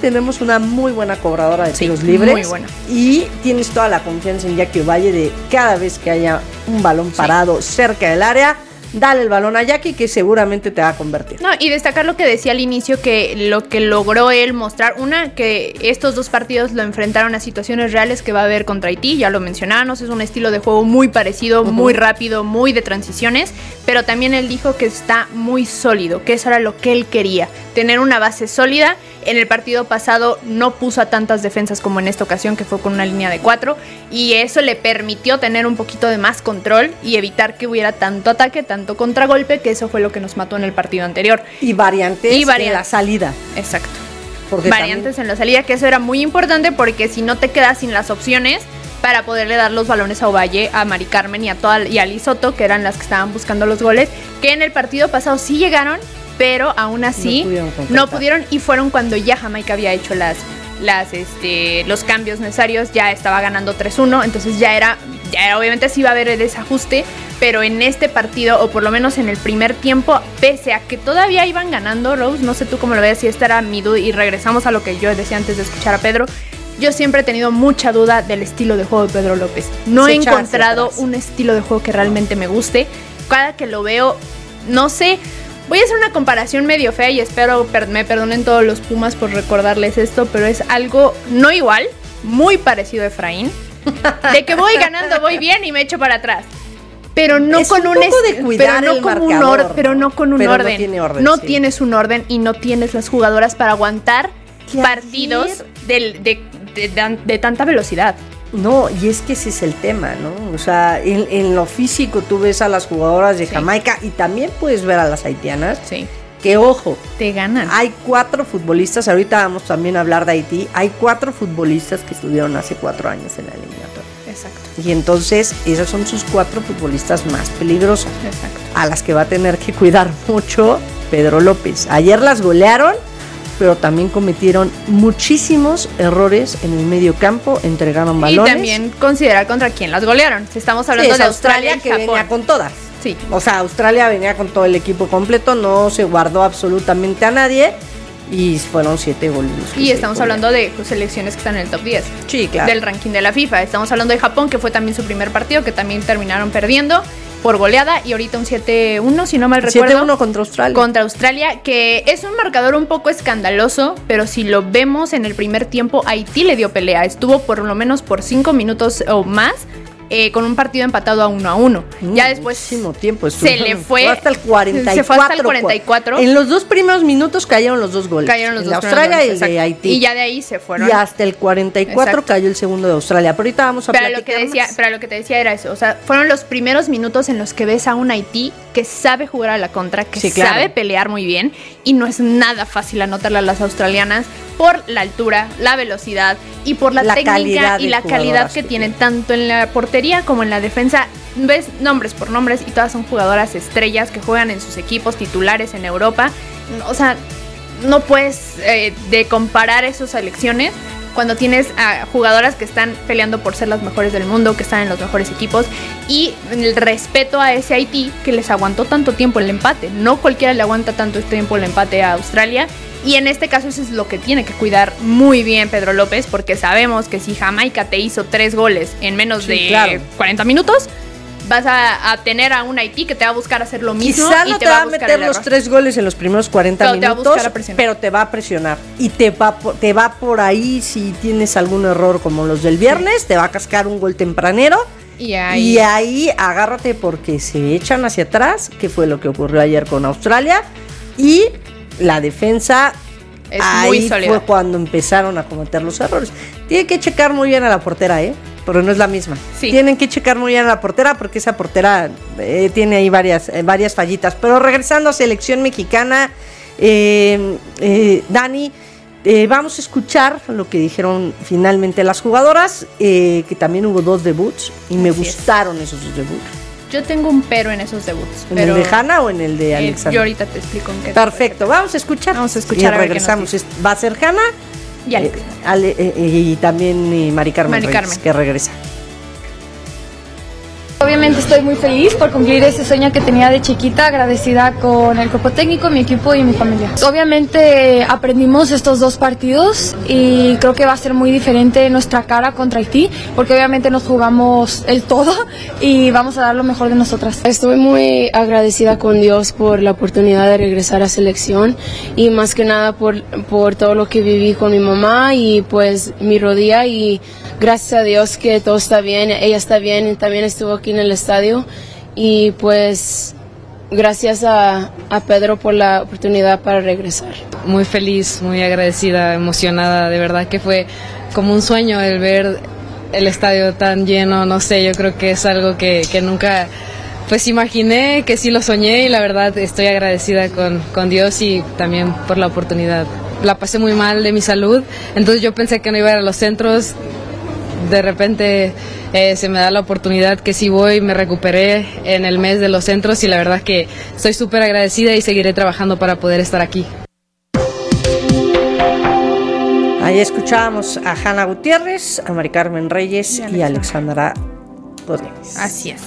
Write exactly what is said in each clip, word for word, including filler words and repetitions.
tenemos una muy buena cobradora de sí, tiros libres. Muy buena. Y tienes toda la confianza en Jackie Ovalle de cada vez que haya un balón parado sí. cerca del área, dale el balón a Jackie que seguramente te va a convertir. No, y destacar lo que decía al inicio, que lo que logró él mostrar, una, que estos dos partidos lo enfrentaron a situaciones reales que va a haber contra Haití, ya lo mencionábamos, es un estilo de juego muy parecido, uh-huh. muy rápido, muy de transiciones, pero también él dijo que está muy sólido, que eso era lo que él quería, tener una base sólida. En el partido pasado no puso a tantas defensas como en esta ocasión, que fue con una línea de cuatro, y eso le permitió tener un poquito de más control y evitar que hubiera tanto ataque, tanto contragolpe, que eso fue lo que nos mató en el partido anterior. Y variantes y variantes en la salida. Exacto. Porque variantes también... en la salida, que eso era muy importante, porque si no te quedas sin las opciones para poderle dar los balones a Ovalle, a Mari Carmen y a, toda, y a Liz Soto, que eran las que estaban buscando los goles, que en el partido pasado sí llegaron, pero aún así no pudieron, no pudieron y fueron cuando ya Jamaica había hecho las, las este, los cambios necesarios, ya estaba ganando tres uno, entonces ya era, ya era, obviamente sí iba a haber el desajuste, pero en este partido, o por lo menos en el primer tiempo, pese a que todavía iban ganando, Rose, no sé tú cómo lo ves, si esta era mi duda, y regresamos a lo que yo decía antes de escuchar a Pedro, yo siempre he tenido mucha duda del estilo de juego de Pedro López, no he encontrado un estilo de juego que realmente me guste, cada que lo veo, no sé. Voy a hacer una comparación medio fea y espero per- me perdonen todos los Pumas por recordarles esto, pero es algo no igual, muy parecido a Efraín, de que voy ganando, voy bien y me echo para atrás. Pero no es con un, un poco es- de cuidar pero no el con marcador, un or- pero no con un pero orden. No, tiene orden, no sí. tienes un orden y no tienes las jugadoras para aguantar partidos de, de, de, de, de tanta velocidad. No, y es que ese es el tema, ¿no? O sea, en, en lo físico tú ves a las jugadoras de sí. Jamaica y también puedes ver a las haitianas. Sí. Que, ojo, te ganan. Hay cuatro futbolistas, ahorita vamos también a hablar de Haití, hay cuatro futbolistas que estuvieron hace cuatro años en la eliminatoria. Exacto. Y entonces, esas son sus cuatro futbolistas más peligrosas. Exacto. A las que va a tener que cuidar mucho Pedro López. Ayer las golearon, pero también cometieron muchísimos errores en el medio campo, entregaron balones. Y también considerar contra quién las golearon. Estamos hablando sí, de Australia, Australia que Japón. venía con todas. Sí. O sea, Australia venía con todo el equipo completo, no se guardó absolutamente a nadie y fueron siete goles. Y estamos hablando de selecciones que están en el top diez. Sí, claro. Del ranking de la FIFA. Estamos hablando de Japón, que fue también su primer partido, que también terminaron perdiendo por goleada, y ahorita un siete uno, si no mal recuerdo. siete uno contra Australia. Contra Australia, que es un marcador un poco escandaloso, pero si lo vemos en el primer tiempo, Haití le dio pelea. Estuvo por lo menos por cinco minutos o más eh, con un partido empatado a uno a uno. Mm, ya después tiempo, se le fue, fue hasta el cuarenta y cuatro. Se fue hasta el cuarenta y cuatro. En los dos primeros minutos cayeron los dos goles. Cayeron los el dos de Australia goles, y el de Haití. Y ya de ahí se fueron. Y hasta el cuarenta y cuatro exacto. Cayó el segundo de Australia. Pero ahorita vamos a pero platicar lo que decía, más. Pero lo que te decía era eso. O sea, fueron los primeros minutos en los que ves a un Haití que sabe jugar a la contra, que sí, claro. sabe pelear muy bien, y no es nada fácil anotarle a las australianas por la altura, la velocidad y por la, la técnica y la calidad que, que tienen tanto en la portería como en la defensa. Ves nombres por nombres y todas son jugadoras estrellas que juegan en sus equipos titulares en Europa. O sea, no puedes eh, de comparar esas selecciones cuando tienes a jugadoras que están peleando por ser las mejores del mundo, que están en los mejores equipos, y el respeto a ese Haití que les aguantó tanto tiempo el empate. No cualquiera le aguanta tanto tiempo el empate a Australia, y en este caso eso es lo que tiene que cuidar muy bien Pedro López, porque sabemos que si Jamaica te hizo tres goles en menos sí, de claro. cuarenta minutos, vas a, a tener a un Haití que te va a buscar hacer lo mismo. Quizá no y te, te va a a meter los tres goles en los primeros cuarenta pero minutos, te pero te va a presionar. Y te va, te va por ahí, si tienes algún error como los del viernes, sí. te va a cascar un gol tempranero. Y ahí, y ahí agárrate, porque se echan hacia atrás, que fue lo que ocurrió ayer con Australia. Y la defensa, es ahí muy sólida. Fue cuando empezaron a cometer los errores. Tiene que checar muy bien a la portera, ¿eh? Pero no es la misma. Sí. Tienen que checar muy bien a la portera, porque esa portera eh, tiene ahí varias, eh, varias fallitas. Pero regresando a selección mexicana, eh, eh, Dani, eh, vamos a escuchar lo que dijeron finalmente las jugadoras, eh, que también hubo dos debuts y me Así gustaron es. esos dos debuts. Yo tengo un pero en esos debuts. ¿En pero el de Hanna o en el de Alexandra? Eh, yo ahorita te explico en qué. Perfecto, vamos a escuchar. Vamos a escuchar. Y regresamos. Va a ser Hanna. Y, eh, Ale, eh, y también eh, Mari Carmen, Mari Carmen. Reyes, que regresa. obviamente estoy muy feliz por cumplir ese sueño que tenía de chiquita, agradecida con el cuerpo técnico, mi equipo y mi familia. Obviamente aprendimos estos dos partidos y creo que va a ser muy diferente nuestra cara contra Haití, porque obviamente nos jugamos el todo y vamos a dar lo mejor de nosotras. Estoy muy agradecida con Dios por la oportunidad de regresar a selección y más que nada por, por todo lo que viví con mi mamá y pues mi rodilla, y gracias a Dios que todo está bien, ella está bien y también estuvo aquí en el estadio, y pues gracias a, a Pedro por la oportunidad para regresar. Muy feliz, muy agradecida, emocionada, de verdad que fue como un sueño el ver el estadio tan lleno, no sé, yo creo que es algo que, que nunca pues imaginé, que sí lo soñé, y la verdad estoy agradecida con, con Dios y también por la oportunidad. La pasé muy mal de mi salud, entonces yo pensé que no iba a ir a los centros, de repente eh, se me da la oportunidad que sí voy, me recuperé en el mes de los centros y la verdad que estoy súper agradecida y seguiré trabajando para poder estar aquí. Ahí escuchábamos a Hanna Gutiérrez, a Mari Carmen Reyes y a Alexandra Godínez. Así es.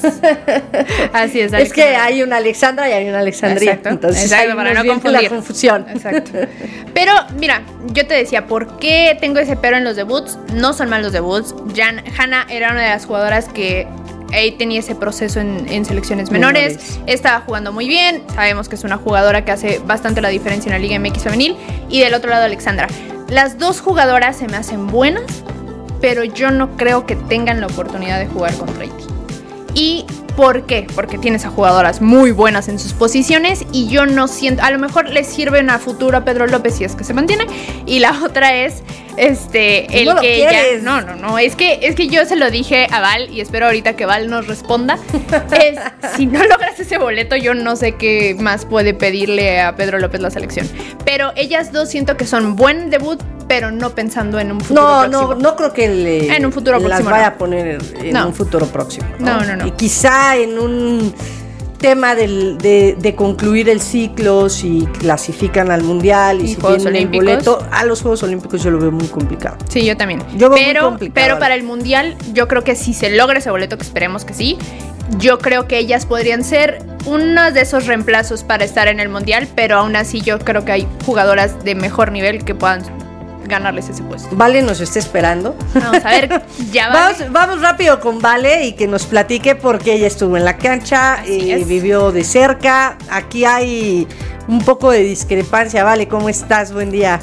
Así es. Es que hay una Alexandra y hay una Alexandría. Exacto. Entonces Exacto, hay para no bien confundir. la confusión. Exacto. Pero, mira, yo te decía, ¿por qué tengo ese pero en los debuts? No son malos debuts. Jan, Hanna era una de las jugadoras que ahí tenía ese proceso en, en selecciones menores. menores. Estaba jugando muy bien. Sabemos que es una jugadora que hace bastante la diferencia en la Liga M X femenil. Y del otro lado, Alexandra. Las dos jugadoras se me hacen buenas, pero yo no creo que tengan la oportunidad de jugar contra Haití. ¿Y por qué? Porque tienes a jugadoras muy buenas en sus posiciones y yo no siento, a lo mejor les sirven a futuro a Pedro López si es que se mantiene, y la otra es este el no que lo ya quieres. no, no, no, es que es que yo se lo dije a Val y espero ahorita que Val nos responda. Es, si no logras ese boleto, yo no sé qué más puede pedirle a Pedro López la selección. Pero ellas dos siento que son buen debut, pero no pensando en un futuro no, próximo. No, no creo que le, en un futuro las próximo, vaya no. a poner en no. un futuro próximo. ¿no? no, no, no. Y quizá en un tema del, de, de concluir el ciclo, si clasifican al Mundial y, y si Juegos tienen Olímpicos. el boleto, a los Juegos Olímpicos yo lo veo muy complicado. Sí, yo también. Yo veo pero, muy complicado. Pero para el Mundial, yo creo que si se logra ese boleto, que esperemos que sí, yo creo que ellas podrían ser uno de esos reemplazos para estar en el Mundial, pero aún así yo creo que hay jugadoras de mejor nivel que puedan ganarles ese puesto. Vale nos está esperando. Vamos a ver, ya Vale. Vamos, vamos rápido con Vale y que nos platique porque ella estuvo en la cancha, eh, vivió de cerca. Aquí hay un poco de discrepancia. Vale, ¿cómo estás? Buen día.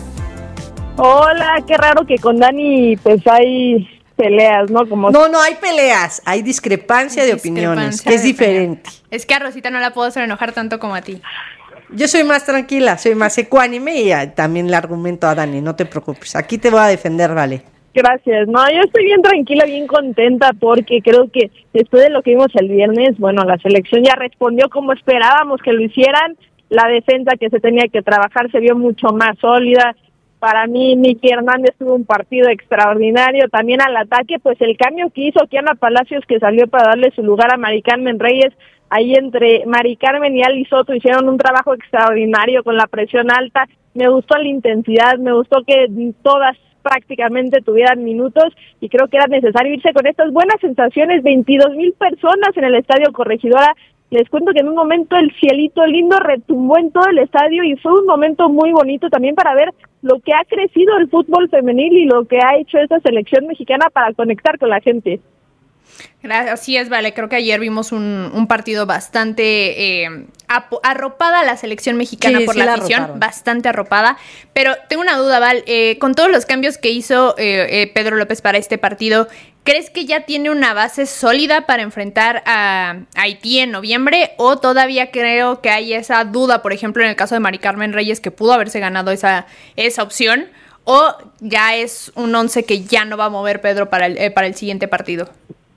Hola, qué raro que con Dani pues hay peleas, ¿no? Como no, no hay peleas, hay discrepancia hay de discrepancia opiniones, que es diferente. Es que a Rosita no la puedo hacer enojar tanto como a ti. Yo soy más tranquila, soy más ecuánime y también le argumento a Dani, no te preocupes, aquí te voy a defender, Vale. Gracias, no, yo estoy bien tranquila, bien contenta porque creo que después de lo que vimos el viernes, bueno, la selección ya respondió como esperábamos que lo hicieran, la defensa que se tenía que trabajar se vio mucho más sólida. Para mí, Miki Hernández tuvo un partido extraordinario. También al ataque, pues el cambio que hizo Kiana Palacios, que salió para darle su lugar a Mari Carmen Reyes, ahí entre Mari Carmen y Ali Soto hicieron un trabajo extraordinario con la presión alta. Me gustó la intensidad, me gustó que todas prácticamente tuvieran minutos y creo que era necesario irse con estas buenas sensaciones. veintidós mil personas en el Estadio Corregidora. Les cuento que en un momento el cielito lindo retumbó en todo el estadio y fue un momento muy bonito también para ver lo que ha crecido el fútbol femenil y lo que ha hecho esta selección mexicana para conectar con la gente. Gracias, así es, Vale, creo que ayer vimos un, un partido bastante eh, arropada a la selección mexicana sí, por sí la, la afición, arroparon. Bastante arropada, pero tengo una duda, Val, eh, con todos los cambios que hizo eh, eh, Pedro López para este partido, ¿crees que ya tiene una base sólida para enfrentar a Haití en noviembre o todavía creo que hay esa duda, por ejemplo, en el caso de Mari Carmen Reyes, que pudo haberse ganado esa, esa opción, o ya es un once que ya no va a mover Pedro para el, eh, para el siguiente partido?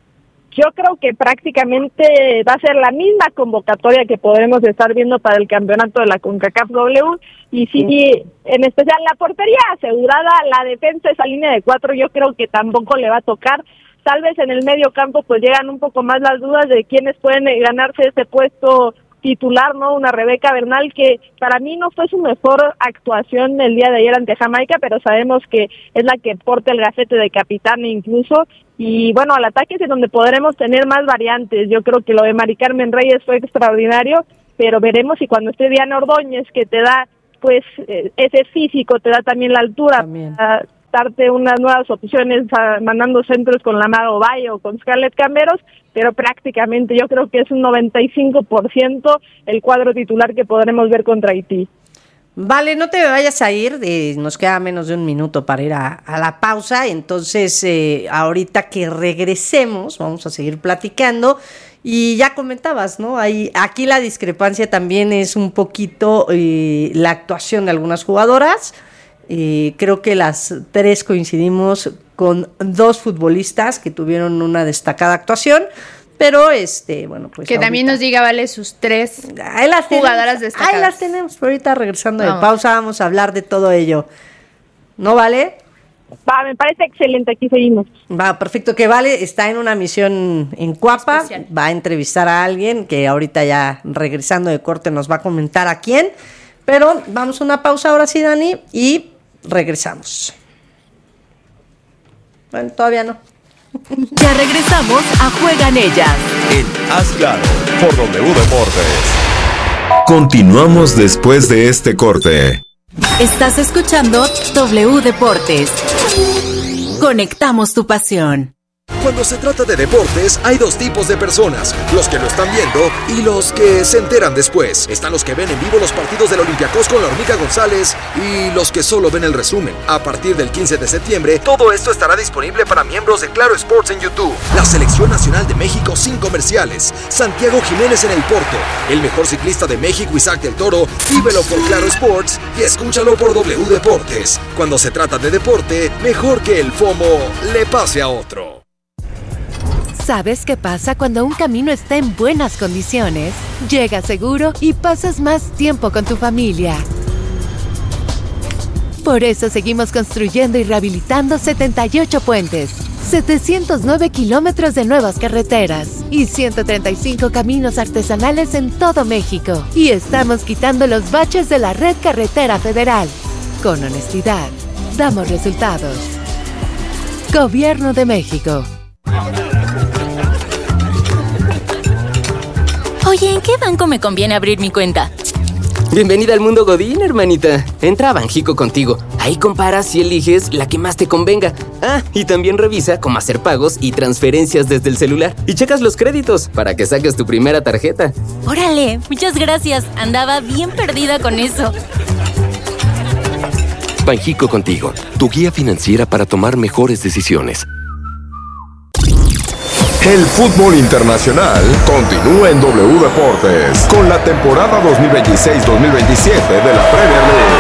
Yo creo que prácticamente va a ser la misma convocatoria que podremos estar viendo para el campeonato de la CONCACAF W, y sí, en especial la portería asegurada, la defensa, esa línea de cuatro, yo creo que tampoco le va a tocar. Tal vez en el medio campo pues llegan un poco más las dudas de quiénes pueden ganarse ese puesto titular, ¿no? Una Rebeca Bernal que para mí no fue su mejor actuación el día de ayer ante Jamaica, pero sabemos que es la que porta el gafete de capitana incluso. Y bueno, al ataque es en donde podremos tener más variantes. Yo creo que lo de Mari Carmen Reyes fue extraordinario, pero veremos si cuando esté Diana Ordóñez, que te da pues eh, ese físico, te da también la altura también para darte unas nuevas opciones, a, mandando centros con la Mago Valle o con Scarlett Camberos, pero prácticamente yo creo que es un noventa y cinco por ciento el cuadro titular que podremos ver contra Haití. Vale, no te vayas a ir, eh, nos queda menos de un minuto para ir a, a la pausa, entonces eh, ahorita que regresemos vamos a seguir platicando y ya comentabas, ¿no? Hay, aquí la discrepancia también es un poquito eh, la actuación de algunas jugadoras, eh, creo que las tres coincidimos con dos futbolistas que tuvieron una destacada actuación. Pero, este, bueno, pues que ahorita también nos diga, Vale, sus tres ahí las jugadoras tenemos, destacadas. Ahí las tenemos, pero ahorita regresando Vamos. de pausa vamos a hablar de todo ello. ¿No, Vale? Va, me parece excelente, aquí seguimos. Va, perfecto, que Vale está en una misión en Cuapa, especial. Va a entrevistar a alguien que ahorita ya regresando de corte nos va a comentar a quién. Pero vamos a una pausa ahora sí, Dani, y regresamos. Bueno, todavía no. Ya regresamos a Juegan Ellas. En Haz Claro, por W Deportes. Continuamos después de este corte. Estás escuchando W Deportes. Conectamos tu pasión. Cuando se trata de deportes, hay dos tipos de personas, los que lo están viendo y los que se enteran después. Están los que ven en vivo los partidos del Olympiacos con la Hormiga González y los que solo ven el resumen. A partir del quince de septiembre, todo esto estará disponible para miembros de Claro Sports en YouTube. La Selección Nacional de México sin comerciales. Santiago Jiménez en el Porto. El mejor ciclista de México, Isaac del Toro. Vívelo por Claro Sports y escúchalo por W Deportes. Cuando se trata de deporte, mejor que el FOMO le pase a otro. ¿Sabes qué pasa cuando un camino está en buenas condiciones? Llegas seguro y pasas más tiempo con tu familia. Por eso seguimos construyendo y rehabilitando setenta y ocho puentes, setecientos nueve kilómetros de nuevas carreteras y ciento treinta y cinco caminos artesanales en todo México. Y estamos quitando los baches de la red carretera federal. Con honestidad, damos resultados. Gobierno de México. Oye, ¿en qué banco me conviene abrir mi cuenta? Bienvenida al mundo Godín, hermanita. Entra a Banjico contigo. Ahí comparas y eliges la que más te convenga. Ah, y también revisa cómo hacer pagos y transferencias desde el celular. Y checas los créditos para que saques tu primera tarjeta. ¡Órale! Muchas gracias. Andaba bien perdida con eso. Banjico contigo, tu guía financiera para tomar mejores decisiones. El fútbol internacional continúa en W Deportes con la temporada dos mil veintiséis dos mil veintisiete de la Premier League.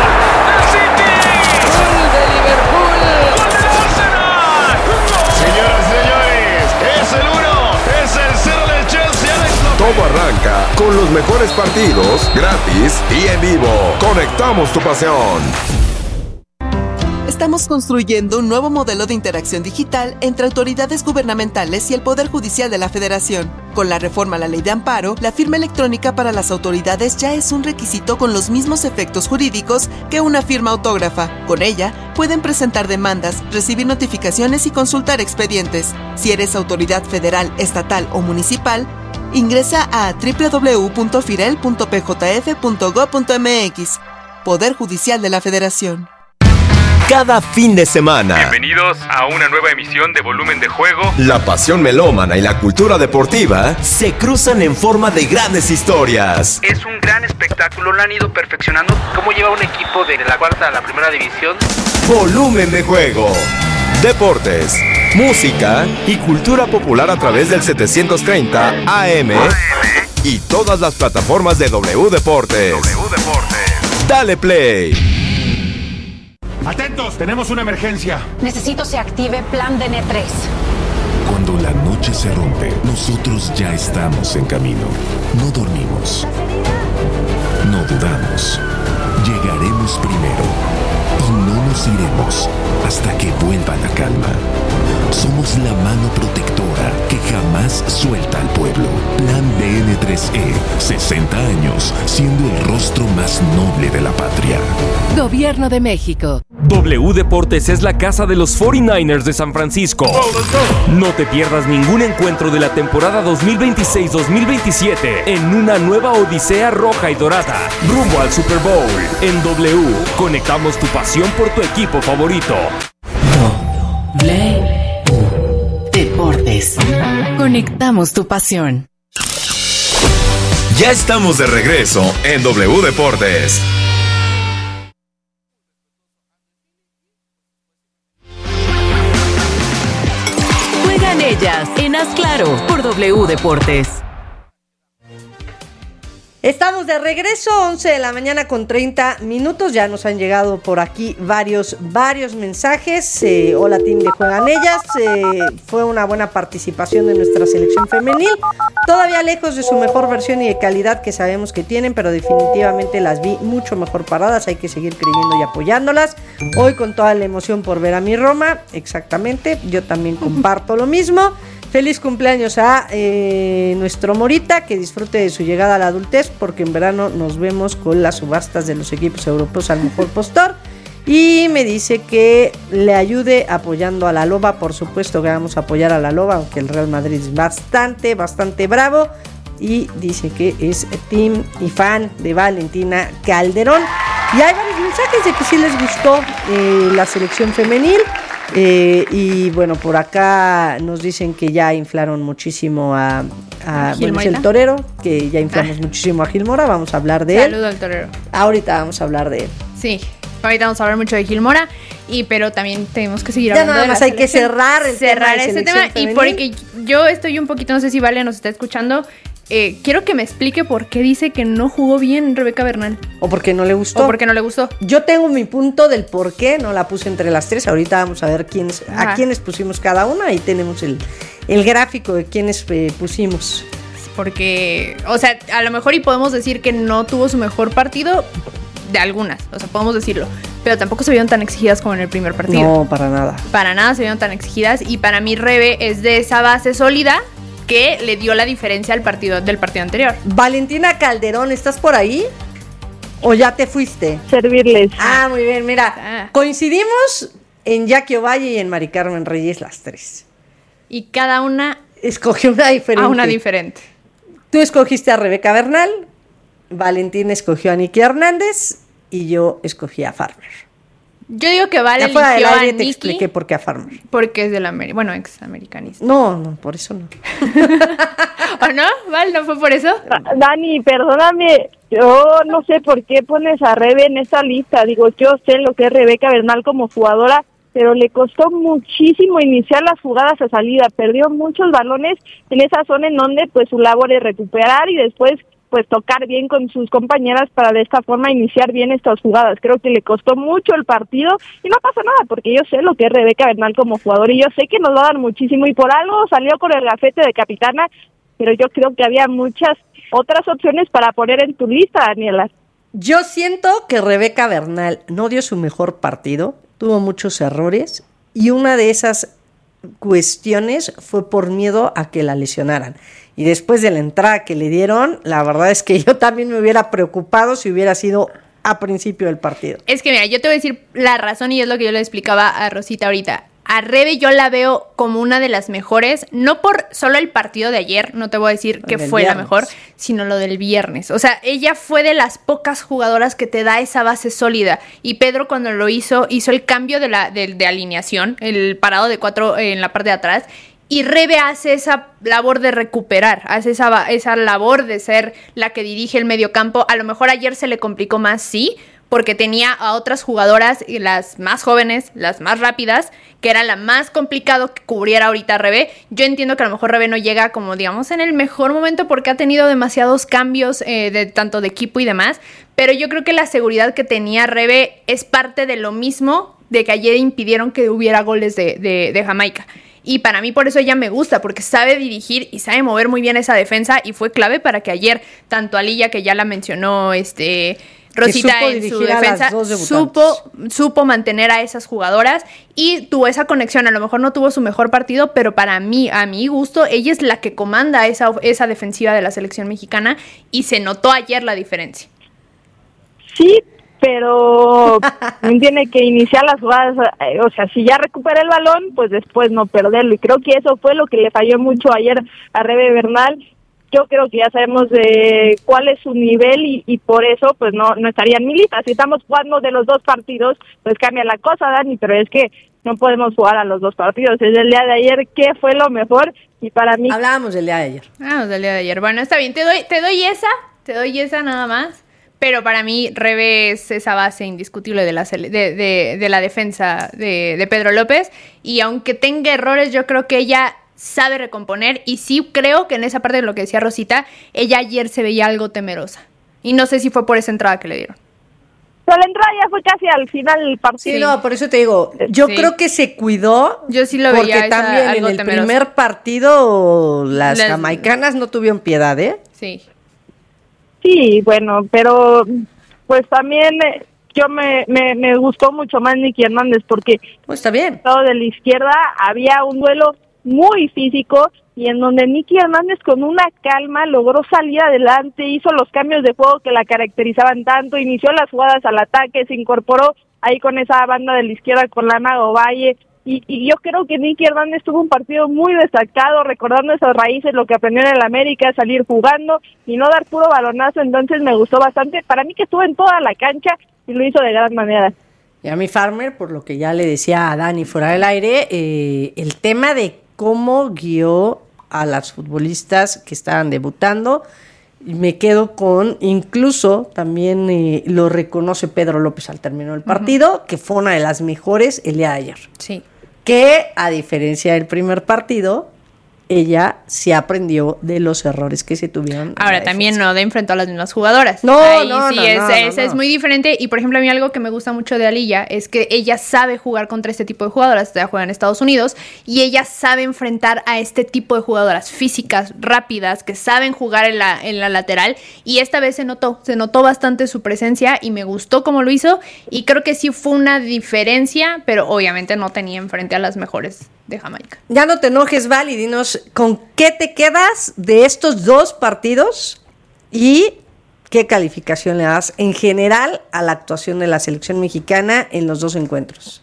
Señoras y señores, es el uno, es el cero del Chelsea. Todo arranca con los mejores partidos, gratis y en vivo. Conectamos tu pasión. Estamos construyendo un nuevo modelo de interacción digital entre autoridades gubernamentales y el Poder Judicial de la Federación. Con la reforma a la Ley de Amparo, la firma electrónica para las autoridades ya es un requisito con los mismos efectos jurídicos que una firma autógrafa. Con ella, pueden presentar demandas, recibir notificaciones y consultar expedientes. Si eres autoridad federal, estatal o municipal, ingresa a doble u doble u doble u punto firel punto p j f punto gob punto m x. Poder Judicial de la Federación. Cada fin de semana. Bienvenidos a una nueva emisión de Volumen de Juego. La pasión melómana y la cultura deportiva se cruzan en forma de grandes historias. Es un gran espectáculo, lo han ido perfeccionando. ¿Cómo lleva un equipo de la cuarta a la primera división? Volumen de Juego. Deportes, música y cultura popular a través del setecientos treinta A M y todas las plataformas de W Deportes. W Deportes. Dale play. Atentos, tenemos una emergencia. Necesito se active plan D N tres. Cuando la noche se rompe, nosotros ya estamos en camino. No dormimos. No dudamos. Llegaremos primero. Y no nos nos iremos hasta que vuelva la calma. Somos la mano protectora que jamás suelta al pueblo. Plan B N tres E, sesenta años, siendo el rostro más noble de la patria. Gobierno de México. W Deportes es la casa de los cuarenta y nueve ers de San Francisco. No te pierdas ningún encuentro de la temporada dos mil veintiséis dos mil veintisiete en una nueva odisea roja y dorada, rumbo al Super Bowl. En W, conectamos tu pasión por tu equipo favorito. W Deportes. Conectamos tu pasión. Ya estamos de regreso en W Deportes. Juegan ellas en Haz Claro por W Deportes. Estamos de regreso, once de la mañana con treinta minutos. Ya nos han llegado por aquí varios, varios mensajes. Eh, hola, team de Juegan Ellas. Eh, fue una buena participación de nuestra selección femenil. Todavía lejos de su mejor versión y de calidad que sabemos que tienen, pero definitivamente las vi mucho mejor paradas. Hay que seguir creyendo y apoyándolas. Hoy con toda la emoción por ver a mi Roma. Exactamente, yo también comparto lo mismo. Feliz cumpleaños a eh, nuestro Morita, que disfrute de su llegada a la adultez, porque en verano nos vemos con las subastas de los equipos europeos al mejor postor. Y me dice que le ayude apoyando a la Loba. Por supuesto que vamos a apoyar a la Loba, aunque el Real Madrid es bastante, bastante bravo. Y dice que es team y fan de Valentina Calderón. Y hay varios mensajes de que sí les gustó eh, la selección femenil. Eh, y bueno, por acá nos dicen que ya inflaron muchísimo a, a bueno, es el torero, que ya inflamos ah. muchísimo a Gil Mora. Vamos a hablar de Saludo él. Saludo al torero. Ahorita vamos a hablar de él. Sí, ahorita vamos a hablar mucho de Gil Mora, y pero también tenemos que seguir ya hablando nada más de hay que cerrar el cerrar tema ese tema femenil. Y porque yo estoy un poquito, no sé si Vale nos está escuchando. Eh, quiero que me explique por qué dice que no jugó bien Rebeca Bernal. O porque no le gustó. O porque no le gustó. Yo tengo mi punto del por qué no la puse entre las tres. Ahorita vamos a ver quiénes, a quiénes pusimos cada una. Ahí tenemos el, el gráfico de quiénes eh, pusimos. Porque, o sea, a lo mejor y podemos decir que no tuvo su mejor partido de algunas. O sea, podemos decirlo. Pero tampoco se vieron tan exigidas como en el primer partido. No, para nada. Para nada se vieron tan exigidas. Y para mí Rebe es de esa base sólida que le dio la diferencia al partido del partido anterior. Valentina Calderón, ¿estás por ahí? ¿O ya te fuiste? Servirles. Ah, muy bien, mira. Ah. Coincidimos en Jackie Ovalle y en Mari Carmen Reyes las tres. Y cada una escogió una diferente. A una diferente. Tú escogiste a Rebeca Bernal, Valentina escogió a Nicky Hernández y yo escogí a Farmer. Yo digo que Vale eligió aire a te Nicky expliqué por qué a Farmer. Porque es del Ameri- bueno, ex americanista. No, no, por eso no. ¿O no? ¿Val? ¿No fue por eso? Dani, perdóname, yo no sé por qué pones a Rebe en esa lista. Digo, yo sé lo que es Rebeca Bernal como jugadora, pero le costó muchísimo iniciar las jugadas a salida. Perdió muchos balones en esa zona en donde pues su labor es recuperar y después pues tocar bien con sus compañeras para de esta forma iniciar bien estas jugadas. Creo que le costó mucho el partido y no pasa nada porque yo sé lo que es Rebeca Bernal como jugador y yo sé que nos va a dar muchísimo y por algo salió con el gafete de capitana, pero yo creo que había muchas otras opciones para poner en tu lista, Daniela. Yo siento que Rebeca Bernal no dio su mejor partido, tuvo muchos errores y una de esas cuestiones fue por miedo a que la lesionaran. Y después de la entrada que le dieron, la verdad es que yo también me hubiera preocupado si hubiera sido a principio del partido. Es que mira, yo te voy a decir la razón y es lo que yo le explicaba a Rosita ahorita. A Rebe yo la veo como una de las mejores, no por solo el partido de ayer, no te voy a decir que fue viernes. La mejor, sino lo del viernes. O sea, ella fue de las pocas jugadoras que te da esa base sólida. Y Pedro cuando lo hizo, hizo el cambio de, la, de, de alineación, el parado de cuatro en la parte de atrás. Y Rebe hace esa labor de recuperar, hace esa, esa labor de ser la que dirige el mediocampo. A lo mejor ayer se le complicó más, sí, porque tenía a otras jugadoras, las más jóvenes, las más rápidas, que era la más complicado que cubriera ahorita Rebe. Yo entiendo que a lo mejor Rebe no llega como, digamos, en el mejor momento porque ha tenido demasiados cambios, eh, de tanto de equipo y demás, pero yo creo que la seguridad que tenía Rebe es parte de lo mismo de que ayer impidieron que hubiera goles de, de, de Jamaica. Y para mí por eso ella me gusta, porque sabe dirigir y sabe mover muy bien esa defensa y fue clave para que ayer, tanto Aliyah, que ya la mencionó este Rosita en su defensa supo, supo mantener a esas jugadoras y tuvo esa conexión. A lo mejor no tuvo su mejor partido, pero para mí, a mi gusto, ella es la que comanda esa, esa defensiva de la selección mexicana y se notó ayer la diferencia. Sí, pero tiene que iniciar las jugadas, o sea, si ya recupera el balón, pues después no perderlo. Y creo que eso fue lo que le falló mucho ayer a Rebe Bernal. Yo creo que ya sabemos de cuál es su nivel y, y por eso pues no no estarían militas. Si estamos jugando de los dos partidos, pues cambia la cosa, Dani, pero es que no podemos jugar a los dos partidos. Es el día de ayer, ¿qué fue lo mejor? Y para mí... Hablábamos del día de ayer. Hablábamos del día de ayer. Bueno, está bien, te doy, te doy esa, te doy esa nada más. Pero para mí, Rebe es esa base indiscutible de la, de, de, de la defensa de, de Pedro López. Y aunque tenga errores, yo creo que ella sabe recomponer. Y sí creo que en esa parte de lo que decía Rosita, ella ayer se veía algo temerosa. Y no sé si fue por esa entrada que le dieron. Pero la entrada ya fue casi al final del partido. Sí, no, por eso te digo, yo sí. creo que se cuidó. Yo sí lo porque veía. Porque también en el temerosa. primer partido las, las jamaicanas no tuvieron piedad, ¿eh? Sí. Sí, bueno, pero pues también eh, yo me, me, me gustó mucho más Nicky Hernández porque pues está bien. Todo de la izquierda había un duelo muy físico y en donde Nicky Hernández con una calma logró salir adelante, hizo los cambios de juego que la caracterizaban tanto, inició las jugadas al ataque, se incorporó ahí con esa banda de la izquierda con la Mago Valle. Y, y yo creo que Nicky Hernández tuvo un partido muy destacado, recordando esas raíces, lo que aprendió en el América, salir jugando y no dar puro balonazo, entonces me gustó bastante. Para mí que estuvo en toda la cancha y lo hizo de gran manera. Y a mi Farmer, por lo que ya le decía a Dani fuera del aire, eh, el tema de cómo guió a las futbolistas que estaban debutando, me quedo con, incluso también eh, lo reconoce Pedro López al término del partido, uh-huh. que fue una de las mejores el día de ayer. Sí. Que a diferencia del primer partido, ella sí aprendió de los errores que se tuvieron. Ahora, también no de enfrentó a las mismas jugadoras. No, Ahí no, sí no, es, no, es, no, es no. muy diferente. Y, por ejemplo, a mí algo que me gusta mucho de Aliyah es que ella sabe jugar contra este tipo de jugadoras. Ella juega en Estados Unidos y ella sabe enfrentar a este tipo de jugadoras físicas, rápidas, que saben jugar en la, en la lateral. Y esta vez se notó, se notó bastante su presencia y me gustó cómo lo hizo. Y creo que sí fue una diferencia, pero obviamente no tenía enfrente a las mejores de Jamaica. Ya no te enojes, Val, y dinos con qué te quedas de estos dos partidos y qué calificación le das en general a la actuación de la selección mexicana en los dos encuentros.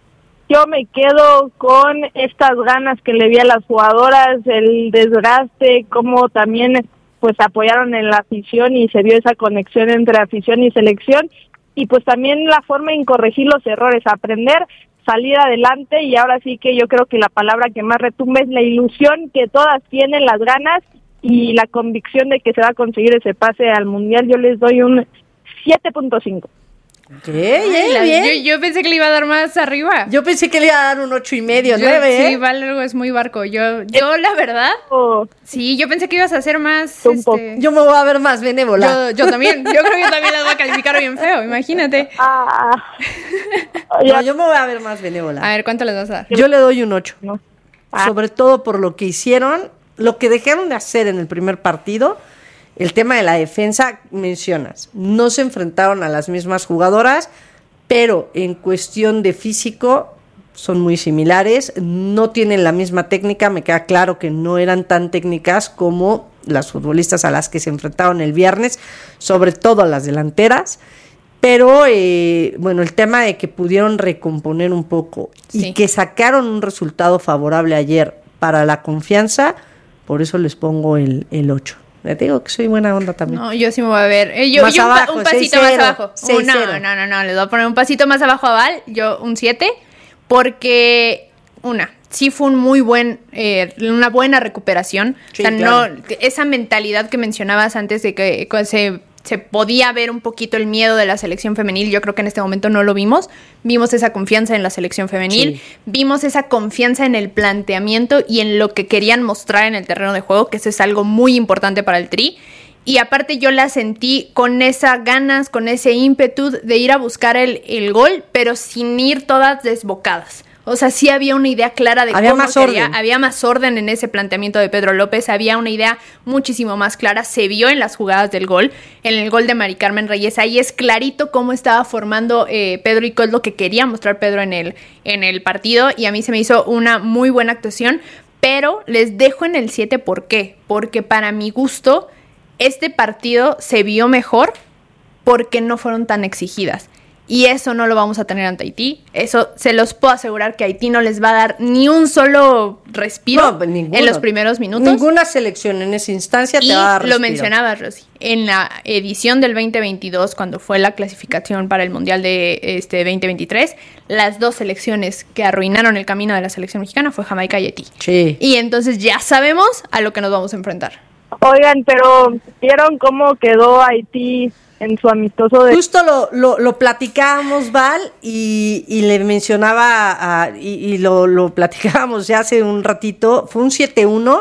Yo me quedo con estas ganas que le vi a las jugadoras, el desgaste, cómo también pues apoyaron en la afición y se vio esa conexión entre afición y selección, y pues también la forma en corregir los errores, aprender, salir adelante, y ahora sí que yo creo que la palabra que más retumba es la ilusión que todas tienen, las ganas y la convicción de que se va a conseguir ese pase al Mundial. Yo les doy un siete punto cinco. ¿Qué? Ay, bien. Yo, yo pensé que le iba a dar más arriba. Yo pensé que le iba a dar un ocho y medio, nueve, Sí, ¿eh? Vale, es muy barco. Yo, yo la verdad, sí, yo pensé que ibas a hacer más. Este... Yo me voy a ver más benévola. Yo, yo también, yo creo que también las voy a calificar bien feo, imagínate. Ah, no, yo me voy a ver más benévola. A ver, ¿cuánto les vas a dar? Yo le doy un ocho. No. Ah. Sobre todo por lo que hicieron, lo que dejaron de hacer en el primer partido. El tema de la defensa, mencionas, no se enfrentaron a las mismas jugadoras, pero en cuestión de físico son muy similares, no tienen la misma técnica, me queda claro que no eran tan técnicas como las futbolistas a las que se enfrentaron el viernes, sobre todo a las delanteras, pero eh, bueno, el tema de que pudieron recomponer un poco y Sí. que sacaron un resultado favorable ayer para la confianza, por eso les pongo el, el ocho. Le digo que soy buena onda también. No, yo sí me voy a ver. Eh, yo, más yo un, abajo, un pasito seis cero, más abajo. seis Uh, no, cero. no, no, no, les voy a poner un pasito más abajo a Val. Yo un siete, porque una, sí fue un muy buen, eh, una buena recuperación. Sí, o sea, claro. no, esa mentalidad que mencionabas antes de que se, se podía ver un poquito el miedo de la selección femenil, yo creo que en este momento no lo vimos. Vimos esa confianza en la selección femenil, Sí. vimos esa confianza en el planteamiento y en lo que querían mostrar en el terreno de juego, que eso es algo muy importante para el Tri. Y aparte yo la sentí con esas ganas, con ese ímpetu de ir a buscar el, el gol, pero sin ir todas desbocadas. O sea, sí había una idea clara de había cómo más quería. orden. Había más orden en ese planteamiento de Pedro López. Había una idea muchísimo más clara. Se vio en las jugadas del gol. En el gol de Mari Carmen Reyes. Ahí es clarito cómo estaba formando eh, Pedro y qué es lo que quería mostrar Pedro en el, en el partido. Y a mí se me hizo una muy buena actuación. Pero les dejo en el siete. ¿Por qué? Porque para mi gusto, este partido se vio mejor porque no fueron tan exigidas. Y eso no lo vamos a tener ante Haití. Eso se los puedo asegurar que Haití no les va a dar ni un solo respiro No, ninguno. en los primeros minutos. Ninguna selección en esa instancia te y va a dar respiro. lo mencionabas, Rosy. En la edición del veinte veintidós, cuando fue la clasificación para el Mundial de este veinte veintitrés, las dos selecciones que arruinaron el camino de la selección mexicana fue Jamaica y Haití. Sí. Y entonces ya sabemos a lo que nos vamos a enfrentar. Oigan, pero ¿vieron cómo quedó Haití en su amistoso de... Justo lo, lo, lo platicábamos, Val, y, y le mencionaba, a, y, y lo, lo platicábamos ya hace un ratito, fue un siete uno,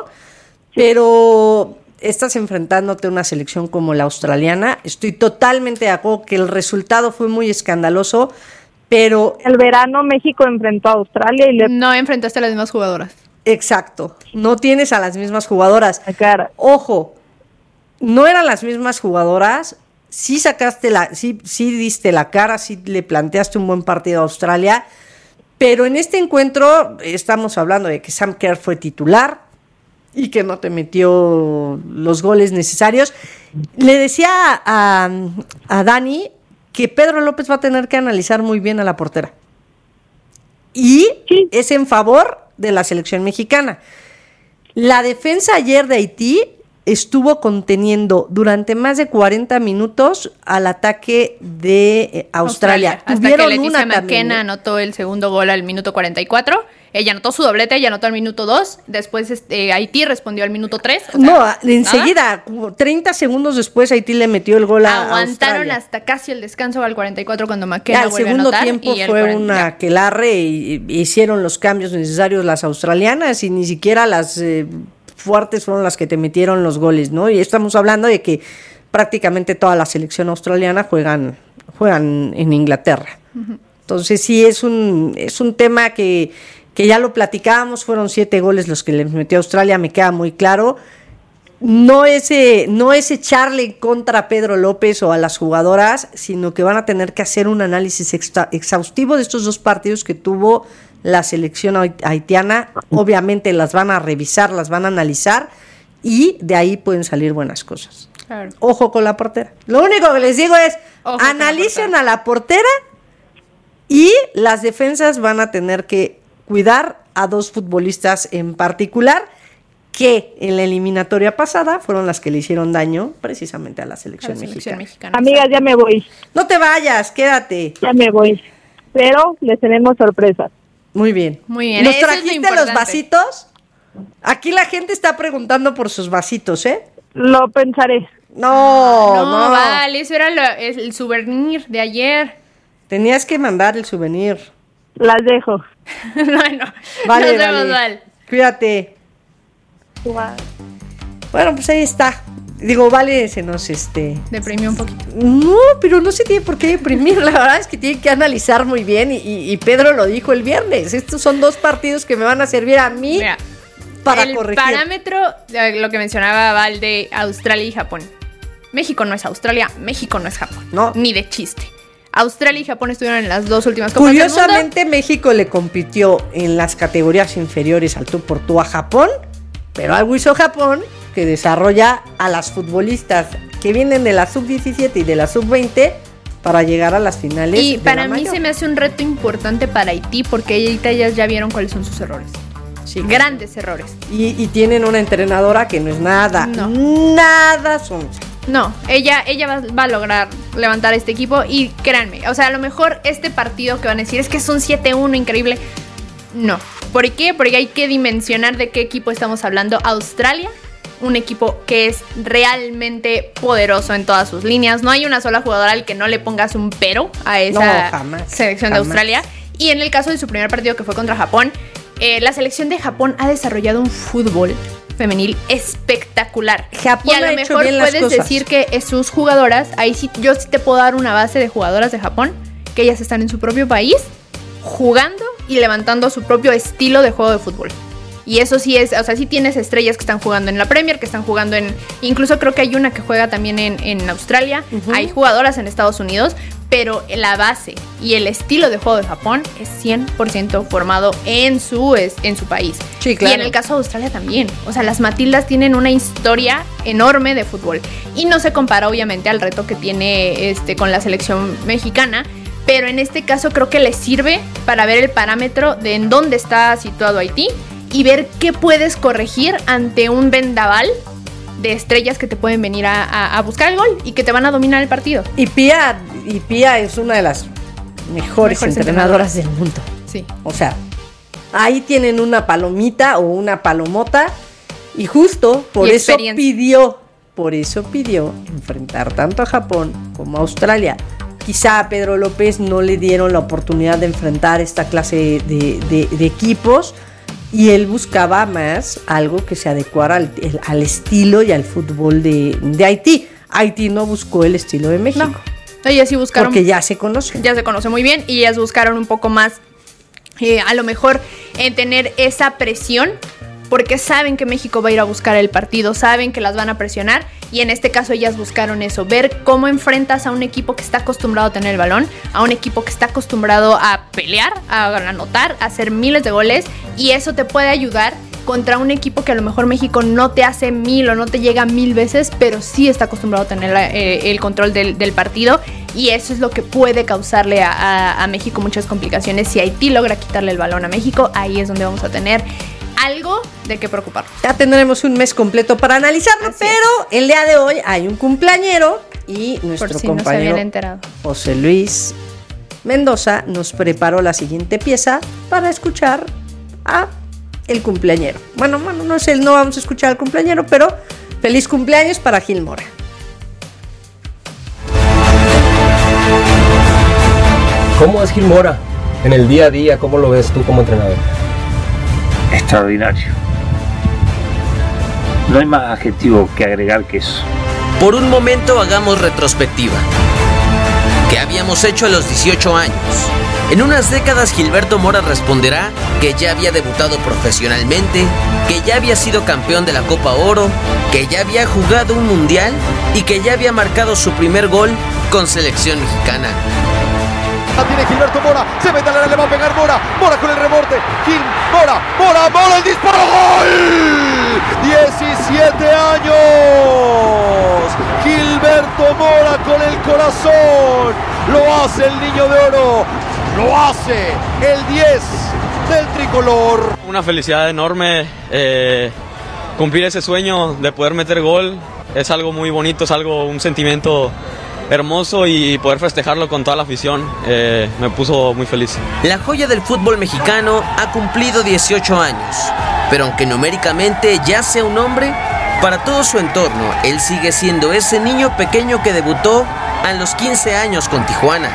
pero estás enfrentándote a una selección como la australiana. Estoy totalmente de acuerdo que el resultado fue muy escandaloso, pero... El verano México enfrentó a Australia y le... No enfrentaste a las mismas jugadoras. Exacto, no tienes a las mismas jugadoras. Cara. Ojo, no eran las mismas jugadoras. Sí sacaste la, sí, sí diste la cara, sí le planteaste un buen partido a Australia, pero en este encuentro estamos hablando de que Sam Kerr fue titular y que no te metió los goles necesarios. Le decía a, a Dani que Pedro López va a tener que analizar muy bien a la portera. Y sí. es en favor de la selección mexicana. La defensa ayer de Haití estuvo conteniendo durante más de cuarenta minutos al ataque de eh, Australia. Australia. Hasta que Leticia McKenna anotó el segundo gol al minuto cuarenta y cuatro. Ella anotó su doblete, ella anotó al minuto dos. Después este, Haití respondió al minuto tres. O sea, no, enseguida, nada. treinta segundos después, Haití le metió el gol a Aguantaron Australia. hasta casi el descanso al cuarenta y cuatro cuando McKenna ya, vuelve a anotar. anotar. El segundo tiempo y fue cuarenta una aquelarre y, y hicieron los cambios necesarios las australianas y ni siquiera las... Eh, fuertes fueron las que te metieron los goles, ¿no? Y estamos hablando de que prácticamente toda la selección australiana juegan juegan en Inglaterra. Uh-huh. Entonces sí es un es un tema que, que ya lo platicábamos, fueron siete goles los que les metió Australia, me queda muy claro. No es, no es echarle contra a Pedro López o a las jugadoras, sino que van a tener que hacer un análisis extra, exhaustivo de estos dos partidos que tuvo la selección haitiana. Obviamente las van a revisar, las van a analizar y de ahí pueden salir buenas cosas. Claro. Ojo con la portera. Lo único que les digo es, Ojo analicen la a la portera y las defensas van a tener que cuidar a dos futbolistas en particular que en la eliminatoria pasada fueron las que le hicieron daño precisamente a la selección, a la selección mexicana. mexicana. Amigas, ya me voy. No te vayas, quédate. Ya me voy. Pero les tenemos sorpresas. Muy bien. Muy bien. ¿Nos trajiste los vasitos? Aquí la gente está preguntando por sus vasitos, ¿eh? Lo pensaré. No, no. No, vale, eso era lo, el souvenir de ayer. Tenías que mandar el souvenir. Las dejo. Bueno, vale, nos vemos, vale. Val. Cuídate. Wow. Bueno, pues ahí está. Digo, Vale, se nos este... deprimió un poquito. No, pero no se tiene por qué deprimir. La verdad es que tiene que analizar muy bien. Y, y, y Pedro lo dijo el viernes. Estos son dos partidos que me van a servir a mí Mira, para el corregir. El parámetro, lo que mencionaba Val de Australia y Japón. México no es Australia, México no es Japón. No. Ni de chiste. Australia y Japón estuvieron en las dos últimas Copas Curiosamente, del mundo. México le compitió en las categorías inferiores al tú por tú a Japón. Pero algo hizo Japón que desarrolla a las futbolistas que vienen de la sub diecisiete y de la sub veinte para llegar a las finales. Y de para la mí mayor. se me hace un reto importante para Haití porque ellas ya vieron cuáles son sus errores. Sí, grandes errores. Y, y tienen una entrenadora que no es nada, no. nada sonsa. No, ella, ella va, va a lograr levantar este equipo y créanme, o sea, a lo mejor este partido que van a decir es que es un siete uno increíble. No. ¿Por qué? Porque hay que dimensionar de qué equipo estamos hablando. Australia, un equipo que es realmente poderoso en todas sus líneas. No hay una sola jugadora al que no le pongas un pero a esa no, jamás, selección jamás. de Australia. Y en el caso de su primer partido que fue contra Japón, eh, la selección de Japón ha desarrollado un fútbol femenil espectacular. Japón y a ha lo hecho mejor bien las puedes cosas. decir que sus jugadoras, ahí sí, yo sí te puedo dar una base de jugadoras de Japón, que ellas están en su propio país, jugando y levantando su propio estilo de juego de fútbol. Y eso sí es, o sea, sí tienes estrellas que están jugando en la Premier, que están jugando en, incluso creo que hay una que juega también en, en Australia, uh-huh. Hay jugadoras en Estados Unidos, pero la base y el estilo de juego de Japón es cien por ciento formado en su, en su país. Sí, claro. Y en el caso de Australia también. O sea, las Matildas tienen una historia enorme de fútbol. Y no se compara obviamente al reto que tiene este, con la selección mexicana, pero en este caso creo que les sirve para ver el parámetro de en dónde está situado Haití y ver qué puedes corregir ante un vendaval de estrellas que te pueden venir a, a, a buscar el gol y que te van a dominar el partido. Y Pia, y Pia es una de las mejores, mejores entrenadoras del mundo. Sí. O sea, ahí tienen una palomita o una palomota y justo por eso pidió, por eso pidió enfrentar tanto a Japón como a Australia. Quizá a Pedro López no le dieron la oportunidad de enfrentar esta clase de, de, de equipos y él buscaba más algo que se adecuara al, el, al estilo y al fútbol de, de Haití. Haití no buscó el estilo de México. No. Ellas sí buscaron. Porque ya se conoce. Ya se conoce muy bien y ellas buscaron un poco más, eh, a lo mejor, en tener esa presión, porque saben que México va a ir a buscar el partido, saben que las van a presionar y en este caso ellas buscaron eso, ver cómo enfrentas a un equipo que está acostumbrado a tener el balón, a un equipo que está acostumbrado a pelear, a anotar, a hacer miles de goles y eso te puede ayudar contra un equipo que a lo mejor México no te hace mil o no te llega mil veces, pero sí está acostumbrado a tener la, eh, el control del, del partido y eso es lo que puede causarle a, a, a México muchas complicaciones. Si Haití logra quitarle el balón a México, ahí es donde vamos a tener algo de qué preocuparnos. Ya tendremos un mes completo para analizarlo, así pero es. El día de hoy hay un cumpleañero y nuestro Por si compañero no se habían enterado. José Luis Mendoza nos preparó la siguiente pieza para escuchar a el cumpleañero. Bueno, bueno, no sé, no vamos a escuchar al cumpleañero, pero feliz cumpleaños para Gil Mora. ¿Cómo es Gil Mora en el día a día? ¿Cómo lo ves tú como entrenador? Extraordinario. No hay más adjetivo que agregar que eso. Por un momento hagamos retrospectiva. ¿Qué habíamos hecho a los dieciocho años? En unas décadas Gilberto Mora responderá que ya había debutado profesionalmente, que ya había sido campeón de la Copa Oro, que ya había jugado un mundial y que ya había marcado su primer gol con selección mexicana. La tiene Gilberto Mora, se mete al área, le va a pegar Mora, Mora con el rebote, Gil, Mora, Mora, Mora, el disparo, ¡gol! diecisiete años, Gilberto Mora con el corazón, lo hace el Niño de Oro, lo hace el diez del tricolor. Una felicidad enorme, eh, cumplir ese sueño de poder meter gol, es algo muy bonito, es algo, un sentimiento hermoso y poder festejarlo con toda la afición eh, me puso muy feliz. La joya del fútbol mexicano ha cumplido dieciocho años, pero aunque numéricamente ya sea un hombre, para todo su entorno, él sigue siendo ese niño pequeño que debutó a los quince años con Tijuana.